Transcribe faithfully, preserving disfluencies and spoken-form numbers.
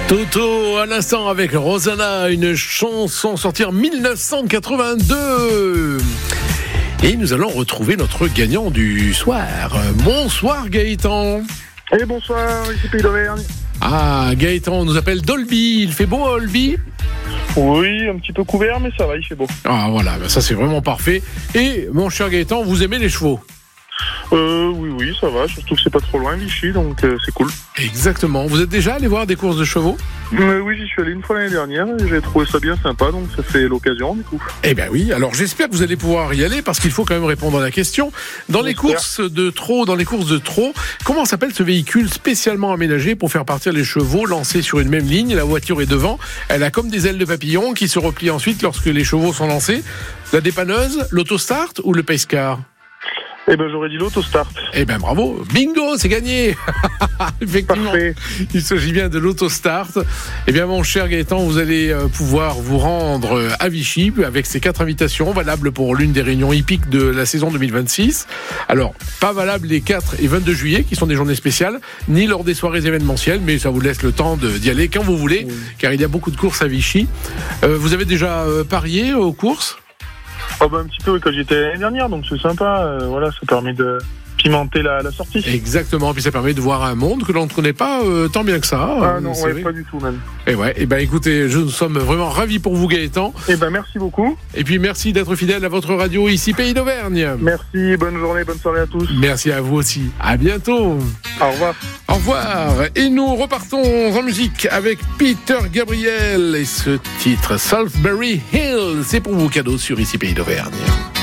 Toto, à l'instant avec Rosanna, une chanson sortie en dix-neuf cent quatre-vingt-deux. Et nous allons retrouver notre gagnant du soir. Bonsoir Gaëtan. Et bonsoir, ici Pays d'Auvergne. Ah, Gaëtan, on nous appelle Dolby. Il fait beau à Dolby ? Oui, un petit peu couvert, mais ça va, il fait beau. Ah voilà, ça c'est vraiment parfait. Et mon cher Gaëtan, vous aimez les chevaux ? Euh, oui, oui, ça va, surtout que c'est pas trop loin, Vichy, donc euh, c'est cool. Exactement. Vous êtes déjà allé voir des courses de chevaux ? euh, Oui, j'y suis allé une fois l'année dernière, et j'ai trouvé ça bien sympa, donc ça fait l'occasion, du coup. Eh bien oui, alors j'espère que vous allez pouvoir y aller, parce qu'il faut quand même répondre à la question. Dans les J'espère. courses de trot, dans les courses de trot, comment s'appelle ce véhicule spécialement aménagé pour faire partir les chevaux lancés sur une même ligne ? La voiture est devant, elle a comme des ailes de papillon qui se replient ensuite lorsque les chevaux sont lancés. La dépanneuse, l'autostart ou le pace-car ? Eh ben, j'aurais dit l'autostart. Eh ben bravo, bingo, c'est gagné. Effectivement, Parfait. il s'agit bien de l'autostart. Eh bien mon cher Gaëtan, vous allez euh, pouvoir vous rendre euh, à Vichy avec ces quatre invitations valables pour l'une des réunions hippiques de la saison deux mille vingt-six. Alors, pas valables les quatre et vingt-deux juillet, qui sont des journées spéciales, ni lors des soirées événementielles, mais ça vous laisse le temps de, d'y aller quand vous voulez, oui. Car il y a beaucoup de courses à Vichy. Euh, vous avez déjà euh, parié aux courses ? Oh ben, un petit peu quand j'y étais l'année dernière, donc c'est sympa, euh, voilà, ça permet de pimenter la, la sortie. Exactement, puis ça permet de voir un monde que l'on ne connaît pas euh, tant bien que ça. Ah non, c'est ouais, vrai. pas du tout même. Et ouais, et ben écoutez, je nous sommes vraiment ravis pour vous Gaëtan. Et ben merci beaucoup. Et puis merci d'être fidèle à votre radio ici Pays d'Auvergne. Merci, bonne journée, bonne soirée à tous. Merci à vous aussi. À bientôt. Au revoir. Au revoir. Et nous repartons en musique avec Peter Gabriel et ce titre Salisbury Hill. C'est pour vous cadeau sur ici Pays d'Auvergne.